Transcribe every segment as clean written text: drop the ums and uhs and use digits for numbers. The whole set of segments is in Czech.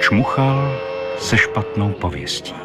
Čmuchal se špatnou pověstí.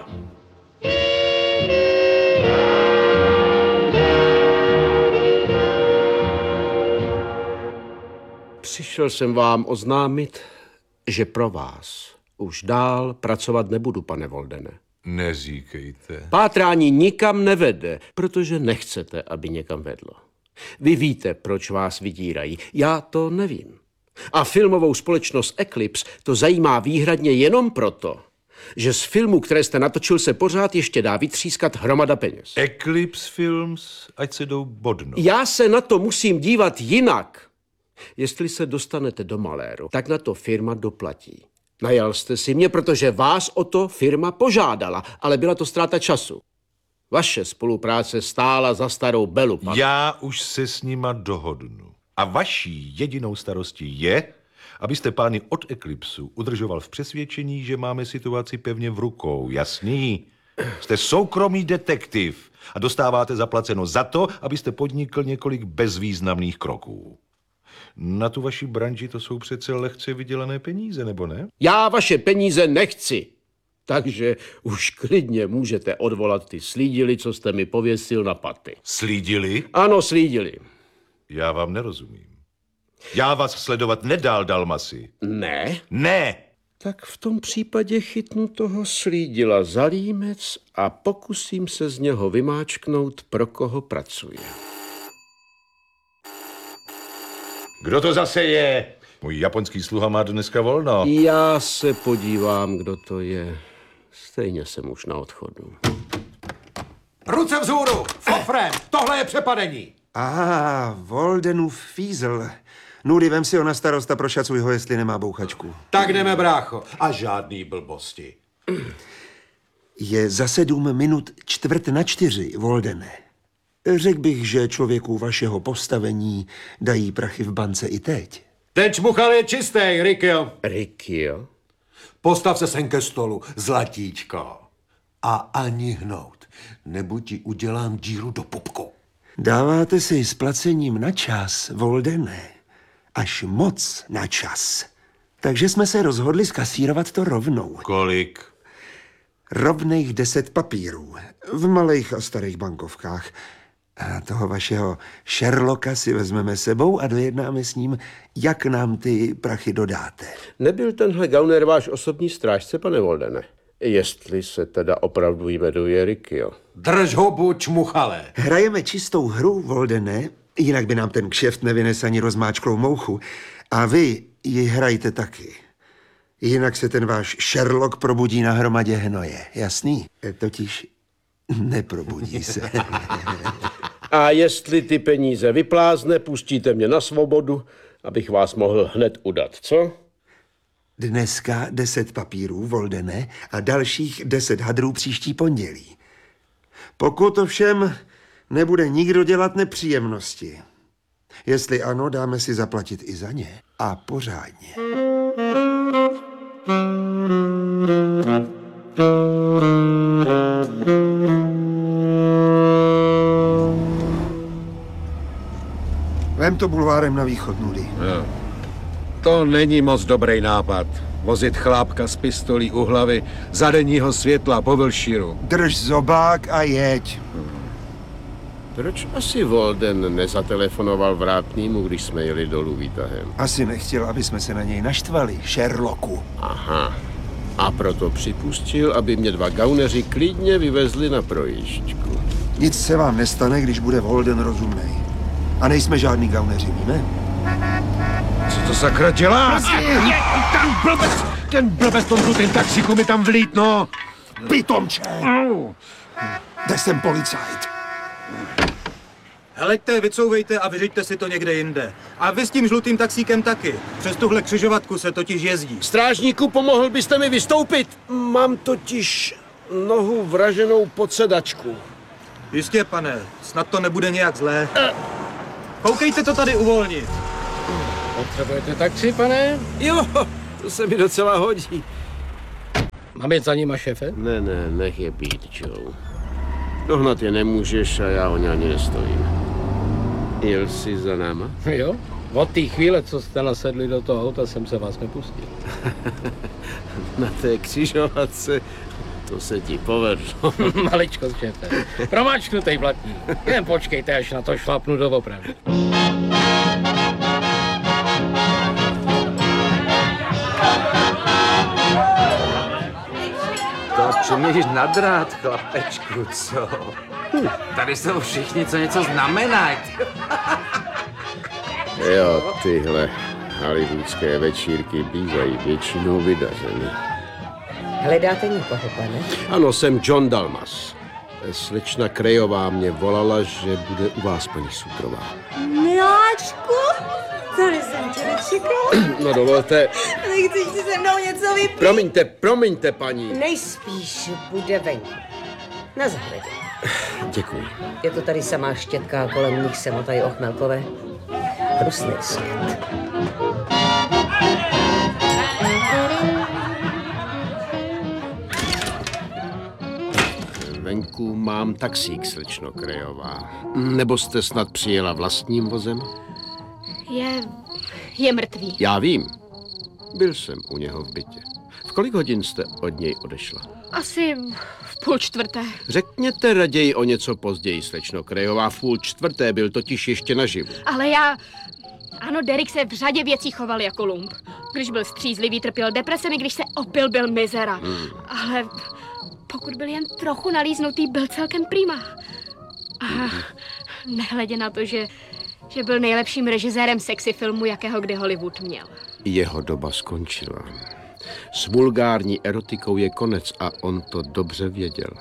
Přišel jsem vám oznámit, že pro vás už dál pracovat nebudu, pane Woldene. Neříkejte. Pátrání nikam nevede, protože nechcete, aby někam vedlo. Vy víte, proč vás vydírají. Já to nevím. A filmovou společnost Eclipse to zajímá výhradně jenom proto, že z filmů, které jste natočil, se pořád ještě dá vytřískat hromada peněz. Eclipse Films, ať se jdou bodnout. Já se na to musím dívat jinak. Jestli se dostanete do maléru, tak na to firma doplatí. Najal jste si mě, protože vás o to firma požádala, ale byla to ztráta času. Vaše spolupráce stála za starou belu, pane. Já už se s nima dohodnu. A vaší jedinou starostí je, abyste pány od Eclipsu udržoval v přesvědčení, že máme situaci pevně v rukou. Jasný? Jste soukromý detektiv a dostáváte zaplaceno za to, abyste podnikl několik bezvýznamných kroků. Na tu vaši branži to jsou přece lehce vydělané peníze, nebo ne? Já vaše peníze nechci. Takže už klidně můžete odvolat ty slídily, co jste mi pověsil na paty. Slídili? Ano, slídily. Já vám nerozumím. Já vás sledovat nedál, Dalmasi. Ne? Ne! Tak v tom případě chytnu toho slídila za límec a pokusím se z něho vymáčknout, pro koho pracuje. Kdo to zase je? Můj japonský sluha má dneska volno. Já se podívám, kdo to je. Stejně jsem už na odchodu. Ruce vzhůru! Fofrem! Tohle je přepadení! Woldenův fízl. Nudy, vem si ho na starost a prošacuj ho, jestli nemá bouchačku. Tak jdeme, brácho. A žádný blbosti. Je za 7 minut 3:45, Woldene. Řekl bych, že člověku vašeho postavení dají prachy v bance i teď. Ten čmuchal je čistý, Rikio. Rikio? Postav se sem ke stolu, zlatíčko. A ani hnout. Nebo ti udělám díru do pupku. Dáváte si s placením na čas, Woldene. Až moc na čas. Takže jsme se rozhodli skasírovat to rovnou. Kolik? Rovných 10 papírů. V malých a starých bankovkách. A toho vašeho Sherlocka si vezmeme sebou a dojednáme s ním, jak nám ty prachy dodáte. Nebyl tenhle gauner váš osobní strážce, pane Woldene? Jestli se teda opravdu jmenuje Rikio. Drž hubu, čmuchale. Hrajeme čistou hru, Woldene, jinak by nám ten kšeft nevynes ani rozmáčklou mouchu. A vy ji hrajte taky. Jinak se ten váš Sherlock probudí na hromadě hnoje, jasný? Totiž neprobudí se. A jestli ty peníze vyplázne, pustíte mě na svobodu, abych vás mohl hned udat, co? Dneska 10 papírů, Woldene, a dalších 10 hadrů příští pondělí. Pokud ovšem nebude nikdo dělat nepříjemnosti. Jestli ano, dáme si zaplatit i za ně. A pořádně. Vem to bulvárem na východ, Nudy. To není moc dobrý nápad. Vozit chlápka s pistolí u hlavy za denního světla po Wilshireu. Drž zobák a jeď. Proč asi Walden nezatelefonoval vrátnýmu, když jsme jeli dolů výtahem? Asi nechtěl, aby jsme se na něj naštvali, Sherlocku. Aha. A proto připustil, aby mě 2 gauneři klidně vyvezli na projížďku. Nic se vám nestane, když bude Walden rozumnej. A nejsme žádný gauneři, víme? Co to sakra dělá? Ten blbec tomto ten taxiku mi tam vlít, no. Pitomče! Jde sem policajt. Heleďte, vycouvejte a vyřiďte si to někde jinde. A vy s tím žlutým taxíkem taky. Přes tuhle křižovatku se totiž jezdí. Strážníku, pomohl byste mi vystoupit? Mám totiž nohu vraženou pod sedačku. Jistě, pane, snad to nebude nějak zlé. Koukejte to tady uvolnit. Potřebujete taxi, pane? Jo, to se mi docela hodí. Mám jet za nima, šéfe? Ne, nech je být, Joe. Dohnat je nemůžeš a já o ně ani nestojím. Jel jsi za náma? Jo, Od té chvíle, co jste nasedli do toho auta, jsem se vás nepustil. Na té křižovatce to se ti povedlo. Maličko, šéfe. Promáčknutej blatník. Jen počkejte, až na to šlapnu doopravdy. To čumíš na drát, chlapečku, co? Tady jsou všichni, co něco znamenají. Jo, tyhle hollywoodské večírky bývají většinou vydařeny. Hledáte někoho, pane? Ano, jsem John Dalmas. Slečna Krejová mě volala, že bude u vás paní Sutrová. Miláčku, tady jsem tě nečekala. No dovolte. Nechceš si se mnou něco vypít? Promiňte, paní. Nejspíš bude venku. Na zahradě. Děkuji. Je to tady samá štětka a kolem nich se motají ochmelkové. Hrusný svět. Venku mám taxík, slečno Krejová. Nebo jste snad přijela vlastním vozem? Je mrtvý. Já vím. Byl jsem u něho v bytě. V kolik hodin jste od něj odešla? Asi v 3:30. Řekněte raději o něco později, slečno Krejová. V 3:30 byl totiž ještě naživu. Ale ano, Derek se v řadě věcí choval jako lump. Když byl střízlivý, trpěl depresemi, když se opil, byl mizera. Ale pokud byl jen trochu nalíznutý, byl celkem prima. A nehledě na to, že byl nejlepším režisérem sexy filmu, jakého kdy Hollywood měl. Jeho doba skončila. S vulgární erotikou je konec a on to dobře věděl.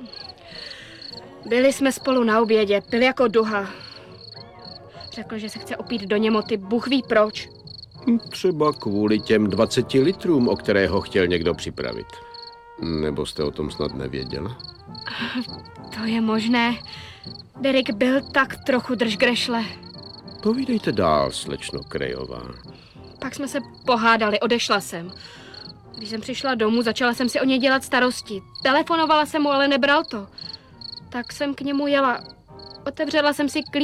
Byli jsme spolu na obědě, pil jako duha. Řekl, že se chce opít do němoty, Bůh ví proč. Třeba kvůli těm 20 litrům, o které ho chtěl někdo připravit. Nebo jste o tom snad nevěděla? To je možné. Derek byl tak trochu držgrešle. Povídejte dál, slečno Krejová. Pak jsme se pohádali, odešla jsem. Když jsem přišla domů, začala jsem si o něj dělat starosti. Telefonovala jsem mu, ale nebral to. Tak jsem k němu jela. Otevřela jsem si klíč